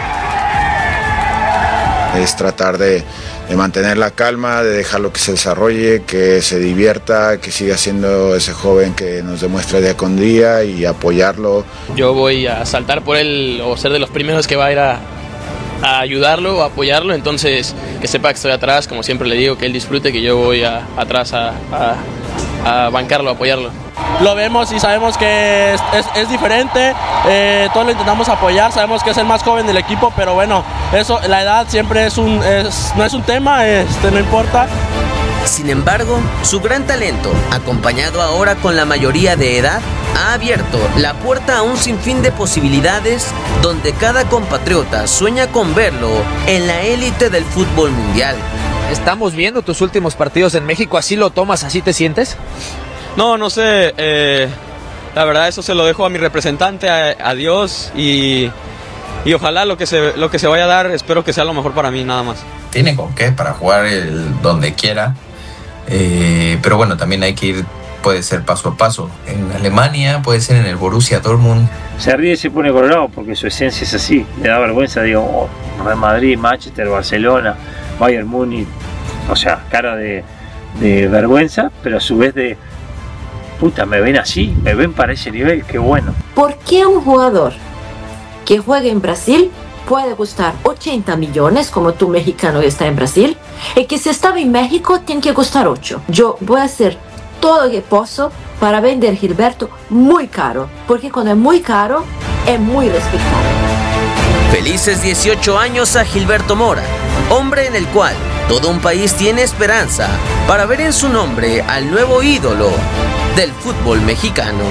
Es tratar de, de mantener la calma, de dejarlo que se desarrolle, que se divierta, que siga siendo ese joven que nos demuestra día con día y apoyarlo. Yo voy a saltar por él o ser de los primeros que va a ir a, a ayudarlo o apoyarlo, entonces que sepa que estoy atrás, como siempre le digo, que él disfrute, que yo voy a, atrás a, a, a bancarlo, a apoyarlo. Lo vemos y sabemos que es, es, es diferente, eh, todos lo intentamos apoyar, sabemos que es el más joven del equipo, pero bueno, eso, la edad siempre es un, es, no es un tema, este, no importa. Sin embargo, su gran talento, acompañado ahora con la mayoría de edad, ha abierto la puerta a un sinfín de posibilidades donde cada compatriota sueña con verlo en la élite del fútbol mundial. Estamos viendo tus últimos partidos en México, ¿así lo tomas, así te sientes? No, no sé, eh, la verdad eso se lo dejo a mi representante, a, a Dios y, y ojalá lo que, se, lo que se vaya a dar, espero que sea lo mejor para mí, nada más. Tiene con qué para jugar el, donde quiera, eh, pero bueno, también hay que ir, puede ser paso a paso. En Alemania, puede ser en el Borussia Dortmund. Se ríe y se pone colorado porque su esencia es así, le da vergüenza, digo, oh, Real Madrid, Manchester, Barcelona, Bayern Múnich, o sea, cara de, de vergüenza, pero a su vez de puta, me ven así, me ven para ese nivel, qué bueno. ¿Por qué un jugador que juega en Brasil puede costar ochenta millones como tú mexicano que está en Brasil y que si estaba en México tiene que costar ocho? Yo voy a hacer todo lo que puedo para vender Gilberto muy caro, porque cuando es muy caro es muy respetado. Felices dieciocho años a Gilberto Mora, hombre en el cual todo un país tiene esperanza para ver en su nombre al nuevo ídolo del fútbol mexicano.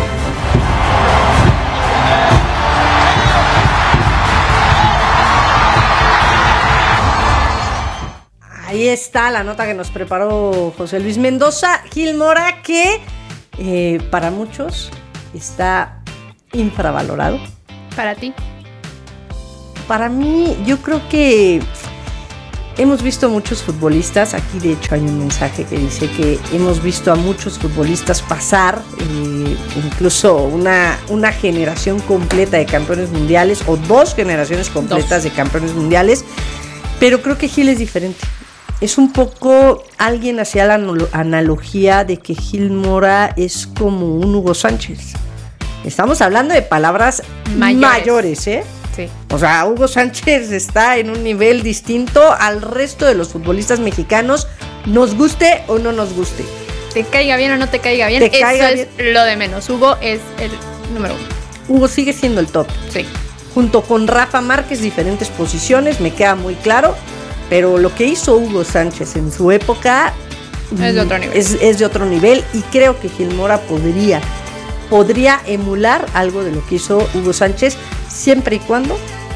Ahí está la nota que nos preparó José Luis Mendoza. Gil Mora, que eh, para muchos está infravalorado. ¿Para ti? Para mí, yo creo que hemos visto muchos futbolistas. Aquí de hecho hay un mensaje que dice que hemos visto a muchos futbolistas pasar, eh, incluso una, una generación completa de campeones mundiales, o dos generaciones completas dos. de campeones mundiales, pero creo que Gil es diferente. Es un poco, alguien hacía la analogía de que Gil Mora es como un Hugo Sánchez. Estamos hablando de palabras mayores, mayores ¿eh? Sí. O sea, Hugo Sánchez está en un nivel distinto al resto de los futbolistas mexicanos, nos guste o no nos guste. Te caiga bien o no te caiga bien, te eso caiga es bien. Lo de menos. Hugo es el número uno. Hugo sigue siendo el top. Sí. Junto con Rafa Márquez, diferentes posiciones, me queda muy claro, pero lo que hizo Hugo Sánchez en su época es de otro nivel. Es, es de otro nivel, y creo que Gil Mora podría, podría emular algo de lo que hizo Hugo Sánchez, siempre y cuando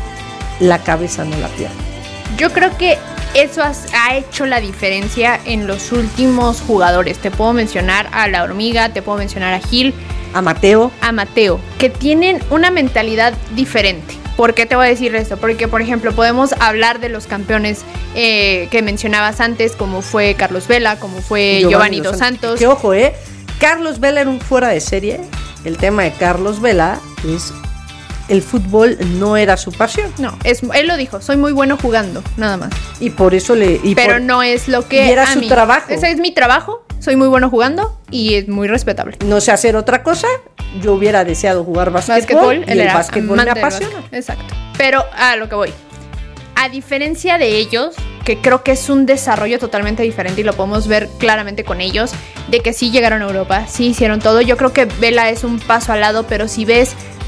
la cabeza no la pierda. Yo creo que eso has, ha hecho la diferencia en los últimos jugadores. Te puedo mencionar a La Hormiga, te puedo mencionar a Gil, a Mateo, a Mateo, que tienen una mentalidad diferente. ¿Por qué te voy a decir esto? Porque, por ejemplo, podemos hablar de los campeones eh, que mencionabas antes, como fue Carlos Vela, como fue Giovanni, Giovanni Dos Santos. Santos. Que ojo, eh, Carlos Vela era un fuera de serie. El tema de Carlos Vela es el fútbol no era su pasión. No, es, él lo dijo, soy muy bueno jugando, nada más. Y por eso le... Y Pero por, no es lo que... Y era a su mí. trabajo. Ese es mi trabajo, soy muy bueno jugando y es muy respetable. No sé hacer otra cosa. Yo hubiera deseado jugar básquetbol, básquetbol y el básquetbol me apasiona. Exacto. Pero a lo que voy. A diferencia de ellos, que creo que es un desarrollo totalmente diferente y lo podemos ver claramente con ellos, de que sí llegaron a Europa, sí hicieron todo. Yo creo que Vela es un paso al lado, pero si ves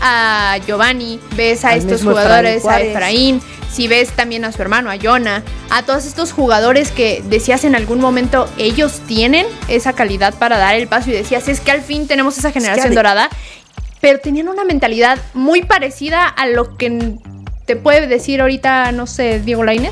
a Giovanni, ves a Al estos mismo jugadores, Efraín a Efraín, si ves también a su hermano, a Jonah, a todos estos jugadores que decías en algún momento, ellos tienen esa calidad para dar el paso, y decías, es que al fin tenemos esa generación es que dorada, pero tenían una mentalidad muy parecida a lo que te puede decir ahorita, no sé, Diego Lainez.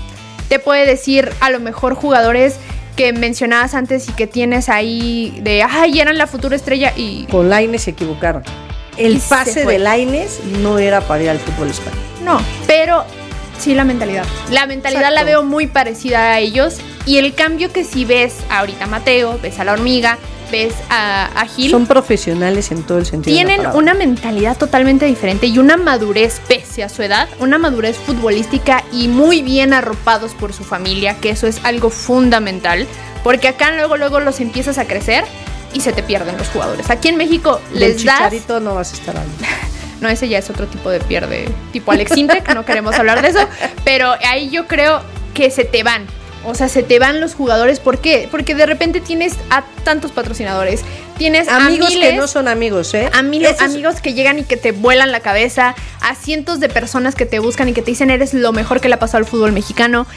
Te puede decir a lo mejor jugadores que mencionabas antes y que tienes ahí de, ay, eran la futura estrella, y... Con Lainez se equivocaron. El pase de Lainez no era para ir al fútbol español. No, pero sí la mentalidad. La mentalidad Exacto. la veo muy parecida a ellos, y el cambio que si ves ahorita a Mateo, ves a La Hormiga, ves a, a Gil. Son profesionales en todo el sentido. Tienen de la una mentalidad totalmente diferente y una madurez, pese a su edad, una madurez futbolística, y muy bien arropados por su familia, que eso es algo fundamental, porque acá luego luego los empiezas a crecer y se te pierden los jugadores. Aquí en México les Del das... Chicharito no vas a estar ahí. No, ese ya es otro tipo de pierde, tipo Alex Intec, no queremos hablar de eso, pero ahí yo creo que se te van. O sea, se te van los jugadores. ¿Por qué? Porque de repente tienes a tantos patrocinadores. Tienes amigos a miles, que no son amigos, ¿eh? A mil, amigos que llegan y que te vuelan la cabeza. A cientos de personas que te buscan y que te dicen, eres lo mejor que le ha pasado al fútbol mexicano.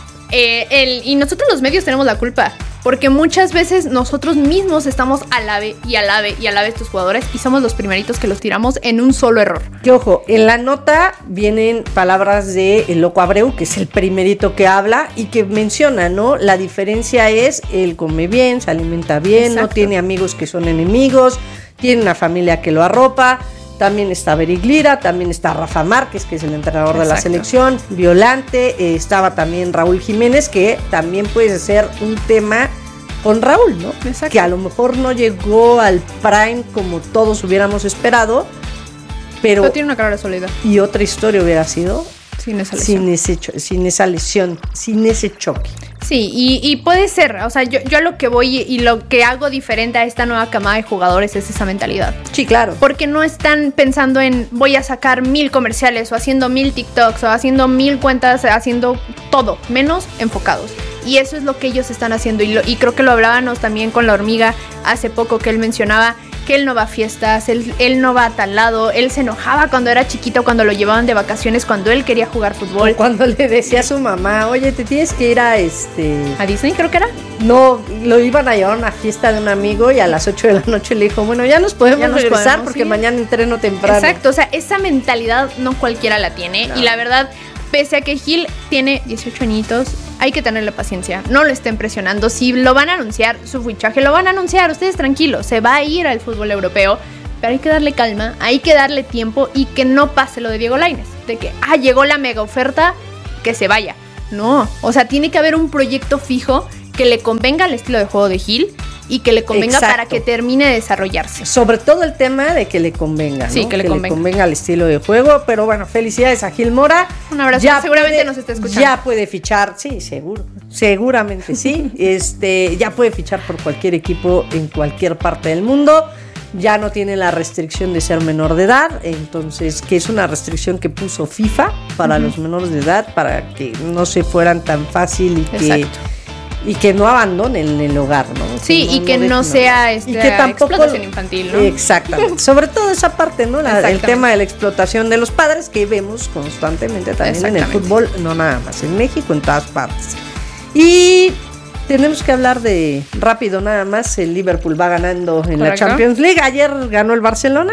Eh, el, y nosotros los medios tenemos la culpa, porque muchas veces nosotros mismos estamos alabe y alabe y alabe a estos jugadores, y somos los primeritos que los tiramos en un solo error. Que ojo, en la nota vienen palabras de el Loco Abreu, que es el primerito que habla y que menciona, ¿no? La diferencia es, él come bien, se alimenta bien, Exacto. no tiene amigos que son enemigos, tiene una familia que lo arropa. También está Beric Lira, también está Rafa Márquez, que es el entrenador Exacto. de la selección, Violante, eh, estaba también Raúl Jiménez, que también puede ser un tema con Raúl, ¿no? Exacto. Que a lo mejor no llegó al prime como todos hubiéramos esperado, pero... Pero tiene una clara soledad. Y otra historia hubiera sido... Sin esa lesión. Sin, ese, sin esa lesión, sin ese choque. Sí, y, y puede ser, o sea, yo, yo a lo que voy y lo que hago diferente a esta nueva camada de jugadores es esa mentalidad. Sí, claro. Porque no están pensando en voy a sacar mil comerciales o haciendo mil TikToks o haciendo mil cuentas, haciendo todo, menos enfocados. Y eso es lo que ellos están haciendo. Y, lo, y creo que lo hablábamos también con la hormiga hace poco, que él mencionaba que él no va a fiestas, él, él no va a tal lado, él se enojaba cuando era chiquito, cuando lo llevaban de vacaciones, cuando él quería jugar fútbol. O cuando le decía a su mamá, oye, te tienes que ir a este... ¿A Disney creo que era? No, lo iban a llevar a una fiesta de un amigo y a las ocho de la noche le dijo, bueno, ya nos podemos ya nos regresar podemos, porque ¿sí? mañana entreno temprano. Exacto, o sea, esa mentalidad no cualquiera la tiene. No. Y la verdad, pese a que Gil tiene dieciocho añitos, hay que tenerle paciencia, no lo estén presionando. Si lo van a anunciar, su fichaje lo van a anunciar, ustedes tranquilos, se va a ir al fútbol europeo, pero hay que darle calma, hay que darle tiempo y que no pase lo de Diego Lainez, de que, ah, llegó la mega oferta, que se vaya. No, o sea, tiene que haber un proyecto fijo que le convenga al estilo de juego de Gil y que le convenga Exacto. para que termine de desarrollarse. Sobre todo el tema de que le convenga, ¿no? Sí, que le que convenga. le convenga al estilo de juego, pero bueno, felicidades a Gil Mora. Un abrazo, ya seguramente puede, nos está escuchando. Ya puede fichar, sí, seguro, seguramente sí, este, ya puede fichar por cualquier equipo en cualquier parte del mundo. Ya no tiene la restricción de ser menor de edad, entonces, que es una restricción que puso FIFA para uh-huh. los menores de edad, para que no se fueran tan fácil y que... Exacto. Y que no abandonen el hogar, ¿no? Sí, no, y que no, no sea este, y que tampoco, explotación infantil, ¿no? Exactamente. Sobre todo esa parte, ¿no? La, el tema de la explotación de los padres que vemos constantemente también en el fútbol, no nada más en México, en todas partes. Y tenemos que hablar de, rápido nada más, el Liverpool va ganando en Correcto. la Champions League. Ayer ganó el Barcelona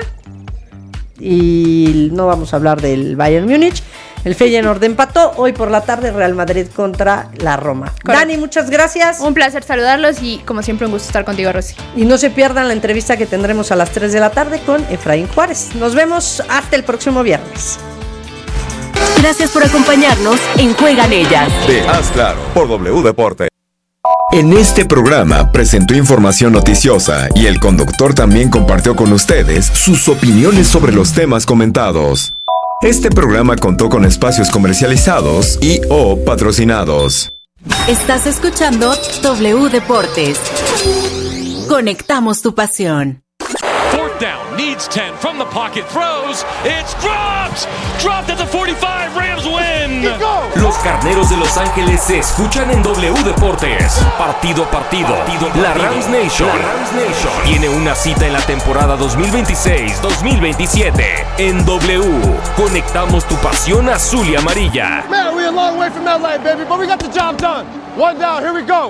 y no vamos a hablar del Bayern Múnich. El Feyenoord empató. Hoy por la tarde Real Madrid contra la Roma. Correcto. Dani, muchas gracias. Un placer saludarlos y como siempre un gusto estar contigo, Rosy. Y no se pierdan la entrevista que tendremos a las tres de la tarde con Efraín Juárez. Nos vemos hasta el próximo viernes. Gracias por acompañarnos en Juegan Ellas. De Haz Claro por W Deporte. En este programa presentó información noticiosa y el conductor también compartió con ustedes sus opiniones sobre los temas comentados. Este programa contó con espacios comercializados y o patrocinados. Estás escuchando W Deportes. Conectamos tu pasión. Fourth down, needs ten from the pocket, throws, it's dropped, dropped at the forty-five, Rams win. Los Carneros de Los Ángeles se escuchan en W Deportes. Partido a partido, partido, partido. La Rams Nation, la Rams Nation tiene una cita en la temporada dos mil veintiséis dos mil veintisiete en W. Conectamos tu pasión azul y amarilla. Man, we're a long way from L A, baby, but we got the job done. One down, here we go.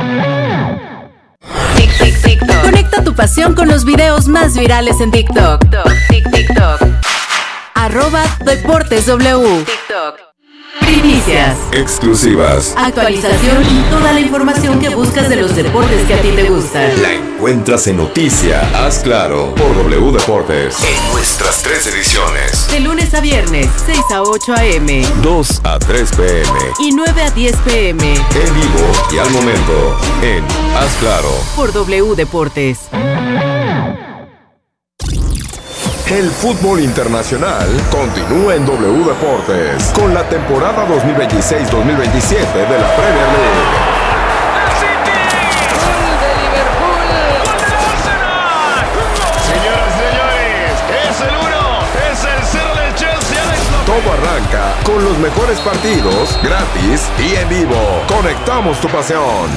Conecta tu pasión con los videos más virales en TikTok. TikTok. Arroba Deportes W. TikTok. Primicias. Exclusivas. Actualización y toda la información que buscas de los deportes que a ti te gustan. La encuentras en Noticia Haz Claro por W Deportes. En nuestras tres ediciones. De lunes a viernes, seis a ocho a eme. dos a tres pe eme. Y nueve a diez pe eme. En vivo y al momento en Haz Claro por W Deportes. El fútbol internacional continúa en W Deportes con la temporada dos mil veintiséis dos mil veintisiete de la Premier League. Señoras y señores, es el uno, es el cero del Chelsea. Todo arranca con los mejores partidos, gratis y en vivo. Conectamos tu pasión.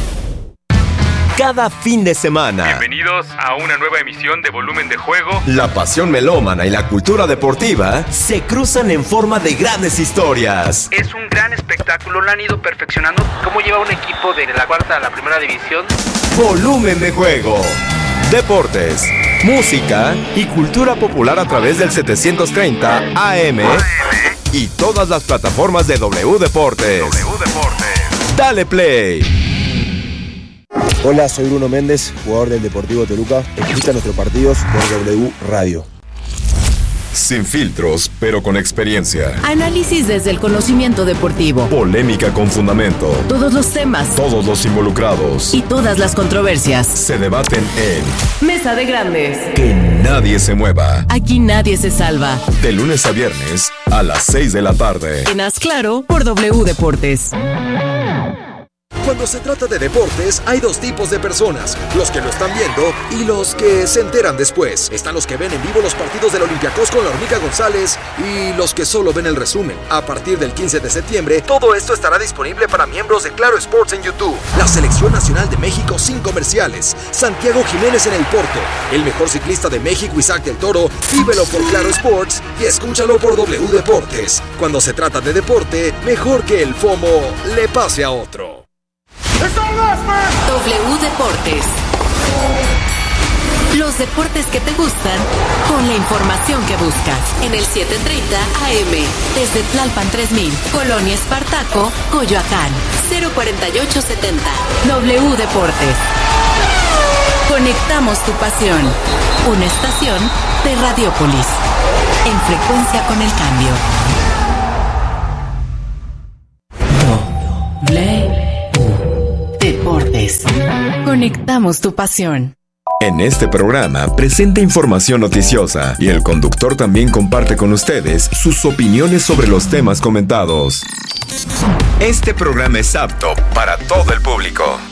Cada fin de semana. Bienvenidos a una nueva emisión de Volumen de Juego. La pasión melómana y la cultura deportiva se cruzan en forma de grandes historias. Es un gran espectáculo, lo han ido perfeccionando. ¿Cómo lleva un equipo de la cuarta a la primera división? Volumen de Juego. Deportes, música y cultura popular a través del setecientos treinta A M y todas las plataformas de W Deportes. W Deportes. Dale play. Hola, soy Bruno Méndez, jugador del Deportivo Toluca. Escucha nuestros partidos por W Radio. Sin filtros, pero con experiencia. Análisis desde el conocimiento deportivo. Polémica con fundamento. Todos los temas. Todos los involucrados. Y todas las controversias. Se debaten en Mesa de Grandes. Que nadie se mueva. Aquí nadie se salva. De lunes a viernes a las seis de la tarde. En Haz Claro por W Deportes. Cuando se trata de deportes, hay dos tipos de personas: los que lo están viendo y los que se enteran después. Están los que ven en vivo los partidos del Olympiacos con la Hormiga González y los que solo ven el resumen. A partir del quince de septiembre, todo esto estará disponible para miembros de Claro Sports en YouTube. La Selección Nacional de México sin comerciales. Santiago Jiménez en el Porto. El mejor ciclista de México, Isaac del Toro. Vívelo por Claro Sports y escúchalo por W Deportes. Cuando se trata de deporte, mejor que el FOMO le pase a otro. W Deportes. Los deportes que te gustan con la información que buscas. En el setecientos treinta A M. Desde Tlalpan tres mil, Colonia Espartaco, Coyoacán. cero cuarenta y ocho setenta. W Deportes. Conectamos tu pasión. Una estación de Radiopolis. En frecuencia con el cambio. W Deportes. Conectamos tu pasión. En este programa presenta información noticiosa y el conductor también comparte con ustedes sus opiniones sobre los temas comentados. Este programa es apto para todo el público.